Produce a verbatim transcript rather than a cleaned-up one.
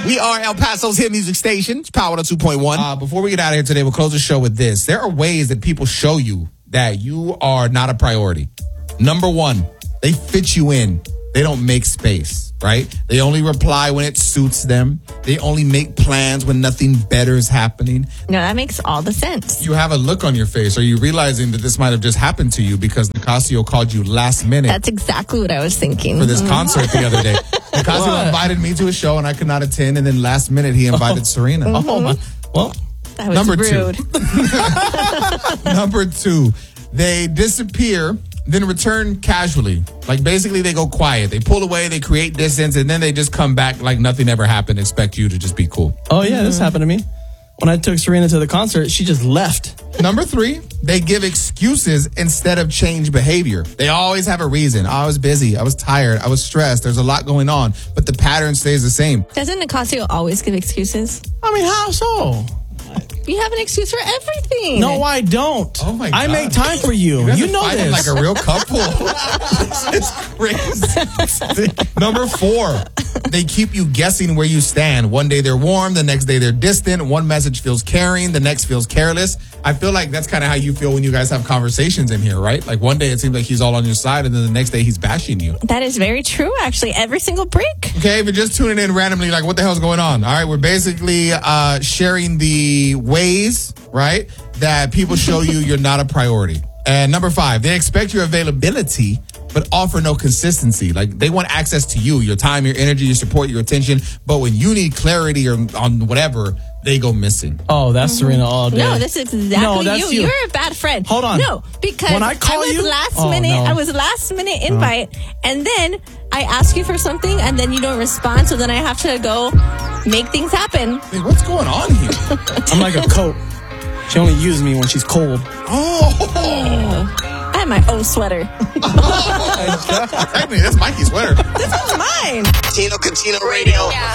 We are El Paso's hit music station. It's Power two point one. Uh, before we get out of here today, we'll close the show with this. There are ways that people show you that you are not a priority. Number one, they fit you in. They don't make space, right? They only reply when it suits them. They only make plans when nothing better is happening. No, that makes all the sense. You have a look on your face. Are you realizing that this might have just happened to you because Nicasio called you last minute? That's exactly what I was thinking. For this concert the other day. Nicasio invited me to a show and I could not attend. And then last minute, he invited oh. Serena. Mm-hmm. Oh, my. Well, that was number rude. two. Number two, they disappear, then return casually. Like basically they go quiet. They pull away, they create distance, and then they just come back like nothing ever happened, expect you to just be cool. Oh yeah, this happened to me. When I took Serena to the concert, she just left. Number three, they give excuses instead of change behavior. They always have a reason. I was busy. I was tired. I was stressed. There's a lot going on, but the pattern stays the same. Doesn't Nicasio always give excuses? I mean, how so? You have an excuse for everything. No, I don't. Oh my God. I make time for you. You, you know this. Like a real couple. It's crazy. Number four, they keep you guessing where you stand. One day they're warm, the next day they're distant. One message feels caring, the next feels careless. I feel like that's kind of how you feel when you guys have conversations in here, right? Like one day it seems like he's all on your side, and then the next day he's bashing you. That is very true, actually. Every single break. Okay, if you're just tuning in randomly, like what the hell's going on? All right, we're basically uh, sharing the ways, right, that people show you you're not a priority. And number five, they expect your availability, but offer no consistency. Like they want access to you, your time, your energy, your support, your attention. But when you need clarity or on whatever, they go missing. Oh, that's mm-hmm. Serena all day. No, this is exactly no, that's you. you. You're a bad friend. Hold on. No, because when I, call I was you? last oh, minute. No. I was last minute invite, uh-huh. and then I ask you for something, and then you don't respond. So then I have to go make things happen. Wait, what's going on here? I'm like a coat. She only uses me when she's cold. Oh. I have my own sweater. Oh, technically, that's Mikey's sweater. This is mine. Tino Catino Radio. Yeah.